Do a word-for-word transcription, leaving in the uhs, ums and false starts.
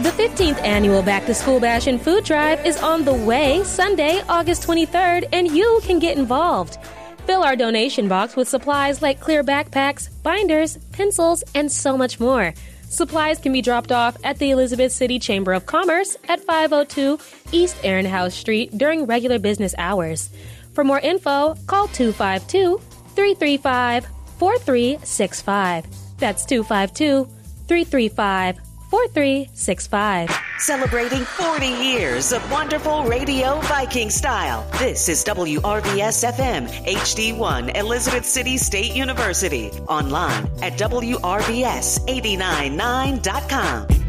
The fifteenth Annual Back to School Bash and Food Drive is on the way Sunday, August twenty-third, and you can get involved. Fill our donation box with supplies like clear backpacks, binders, pencils, and so much more. Supplies can be dropped off at the Elizabeth City Chamber of Commerce at five oh two East Ehrenhaus Street during regular business hours. For more info, call two five two, three three five, four three six five. That's two five two, three three five, four three six five. Celebrating forty years of wonderful radio Viking style. This is W R V S F M H D one, Elizabeth City State University. Online at W R V S eight nine nine dot com.